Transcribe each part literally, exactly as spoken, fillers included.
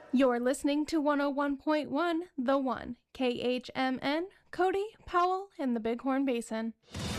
You're listening to one oh one point one, The One, K H M N, Cody, Powell, and the Bighorn Basin.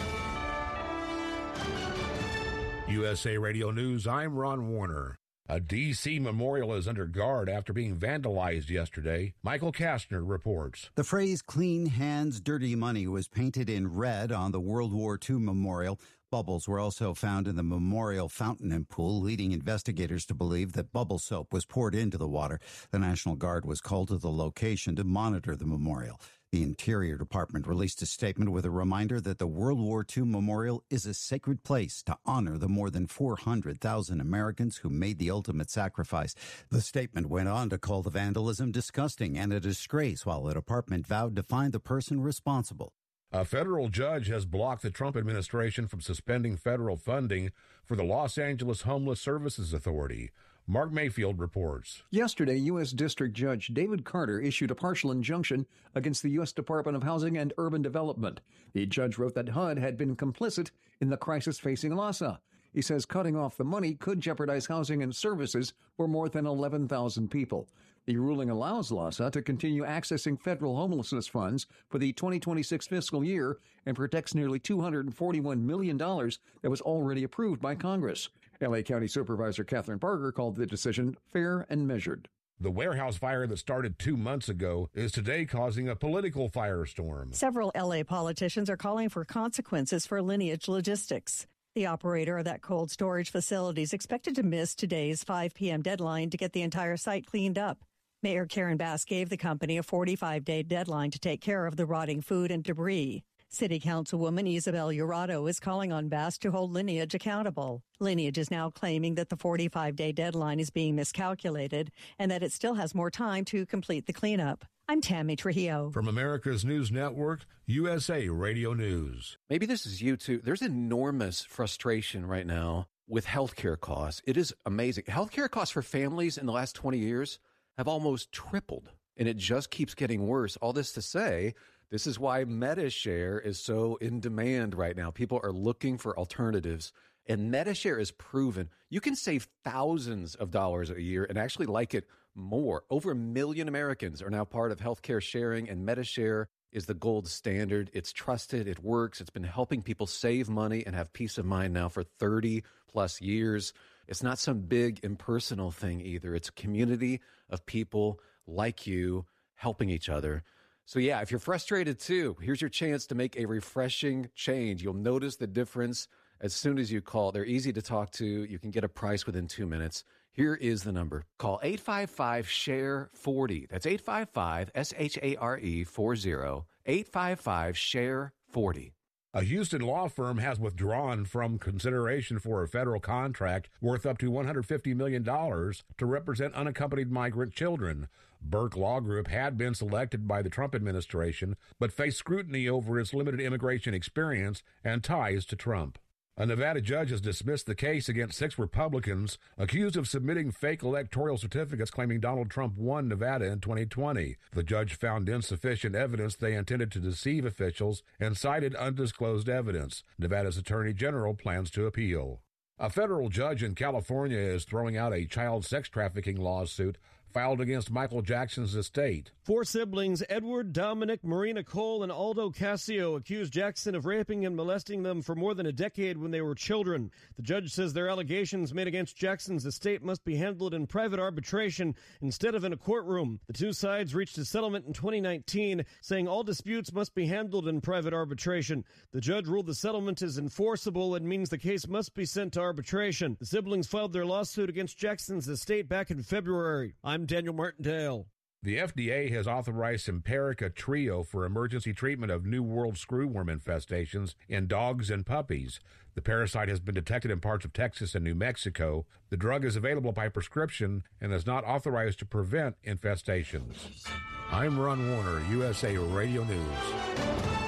U S A Radio News, I'm Ron Warner. A D C memorial is under guard after being vandalized yesterday. Michael Kastner reports. The phrase "clean hands, dirty money" was painted in red on the World War Two memorial. Bubbles were also found in the memorial fountain and pool, leading investigators to believe that bubble soap was poured into the water. The National Guard was called to the location to monitor the memorial. The Interior Department released a statement with a reminder that the World War Two memorial is a sacred place to honor the more than four hundred thousand Americans who made the ultimate sacrifice. The statement went on to call the vandalism disgusting and a disgrace, while the department vowed to find the person responsible. A federal judge has blocked the Trump administration from suspending federal funding for the Los Angeles Homeless Services Authority. Mark Mayfield reports. Yesterday, U S. District Judge David Carter issued a partial injunction against the U S. Department of Housing and Urban Development. The judge wrote that H U D had been complicit in the crisis facing LAHSA. He says cutting off the money could jeopardize housing and services for more than eleven thousand people. The ruling allows LAHSA to continue accessing federal homelessness funds for the twenty twenty-six fiscal year and protects nearly two hundred forty-one million dollars that was already approved by Congress. L A County Supervisor Catherine Barger called the decision fair and measured. The warehouse fire that started two months ago is today causing a political firestorm. Several L A politicians are calling for consequences for Lineage Logistics. The operator of that cold storage facility is expected to miss today's five p.m. deadline to get the entire site cleaned up. Mayor Karen Bass gave the company a forty-five day deadline to take care of the rotting food and debris. City Councilwoman Isabel Jurado is calling on Bass to hold Lineage accountable. Lineage is now claiming that the forty-five day deadline is being miscalculated and that it still has more time to complete the cleanup. I'm Tammy Trujillo. From America's News Network, U S A Radio News. Maybe this is you too. There's enormous frustration right now with healthcare costs. It is amazing. Healthcare costs for families in the last twenty years have almost tripled, and it just keeps getting worse. All this to say, this is why MediShare is so in demand right now. People are looking for alternatives, and MediShare is proven you can save thousands of dollars a year and actually like it more. Over a million Americans are now part of healthcare sharing, and MediShare is the gold standard. It's trusted. It works. It's been helping people save money and have peace of mind now for thirty plus years. It's not some big impersonal thing either. It's a community of people like you helping each other. So yeah, if you're frustrated too, here's your chance to make a refreshing change. You'll notice the difference as soon as you call. They're easy to talk to. You can get a price within two minutes. Here is the number. Call eight five five, S H A R E, forty. That's eight five five, S H A R E, forty. eight five five, S H A R E, forty. A Houston law firm has withdrawn from consideration for a federal contract worth up to one hundred fifty million dollars to represent unaccompanied migrant children. Burke Law Group had been selected by the Trump administration, but faced scrutiny over its limited immigration experience and ties to Trump. A Nevada judge has dismissed the case against six Republicans accused of submitting fake electoral certificates claiming Donald Trump won Nevada in twenty twenty. The judge found insufficient evidence they intended to deceive officials and cited undisclosed evidence. Nevada's Attorney General plans to appeal. A federal judge in California is throwing out a child sex trafficking lawsuit filed against Michael Jackson's estate. Four siblings, Edward, Dominic, Marina Cole, and Aldo Casio, accused Jackson of raping and molesting them for more than a decade when they were children. The judge says their allegations made against Jackson's estate must be handled in private arbitration instead of in a courtroom. The two sides reached a settlement in twenty nineteen, saying all disputes must be handled in private arbitration. The judge ruled the settlement is enforceable and means the case must be sent to arbitration. The siblings filed their lawsuit against Jackson's estate back in February. I'm Daniel Martindale. The F D A has authorized Simparica Trio for emergency treatment of New World screwworm infestations in dogs and puppies. The parasite has been detected in parts of Texas and New Mexico. The drug is available by prescription and is not authorized to prevent infestations. I'm Ron Warner, U S A Radio News.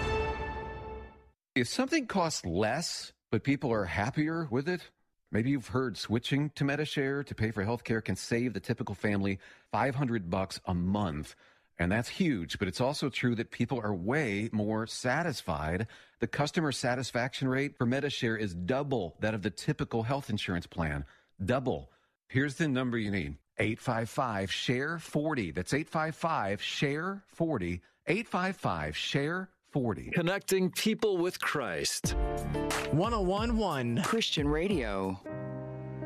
If something costs less, but people are happier with it, maybe you've heard switching to MediShare to pay for healthcare can save the typical family five hundred bucks a month. And that's huge, but it's also true that people are way more satisfied. The customer satisfaction rate for MediShare is double that of the typical health insurance plan. Double. Here's the number you need. eight five five, S H A R E forty. That's eight five five, S H A R E forty. eight five five, S H A R E forty. Connecting people with Christ. one oh one point one Christian Radio.